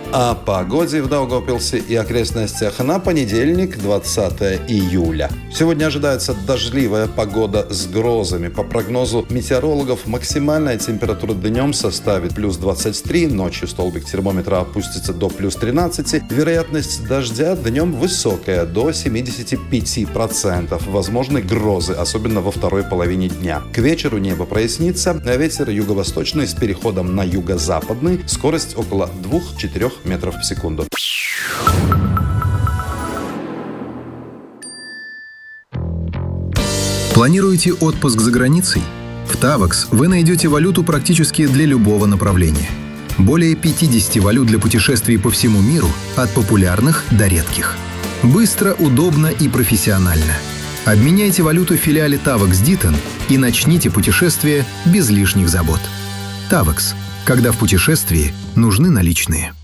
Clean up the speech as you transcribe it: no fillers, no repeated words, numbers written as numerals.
О погоде в Даугавпилсе и окрестностях на понедельник, 20 июля. Сегодня ожидается дождливая погода с грозами. По прогнозу метеорологов, максимальная температура днем составит плюс 23, ночью столбик термометра опустится до плюс 13. Вероятность дождя днем высокая, до 75%. Возможны грозы, особенно во второй половине дня. К вечеру небо прояснится, а ветер юго-восточный с переходом на юго-западный, скорость около 2-4 метров в секунду. Планируете отпуск за границей? В Tavax вы найдете валюту практически для любого направления. Более 50 валют для путешествий по всему миру, от популярных до редких. Быстро, удобно и профессионально. Обменяйте валюту в филиале Tavax Ditton и начните путешествие без лишних забот. Tavax. Когда в путешествии нужны наличные.